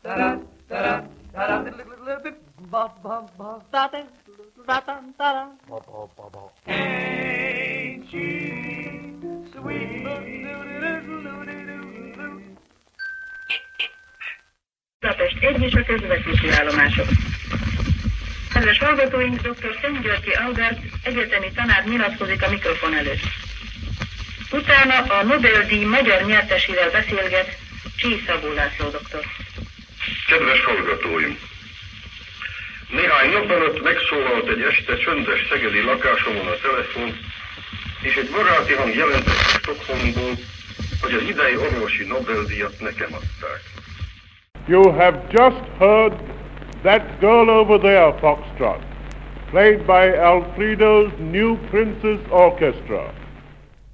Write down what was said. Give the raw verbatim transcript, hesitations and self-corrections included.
Ain't she sweet? Budapest egy és a közvetítés állomások. Kedves hallgatóink, dr. Szentgyörgyi Albert, egyetemi tanár nyilatkozik a mikrofon előtt. Utána a Nobel-díj magyar nyertesével beszélget Csík Szabó László doktor. Kedves hallgatóim! Néhány nap előtt megszólalt egy este csöndes szegedi lakásomon a telefon, és egy baráti hang jelentett Stockholmból, hogy az idei orvosi Nobel-díjat nekem adták. You have just heard That Girl Over There Foxtrot, played by Alfredo's New Princes Orchestra.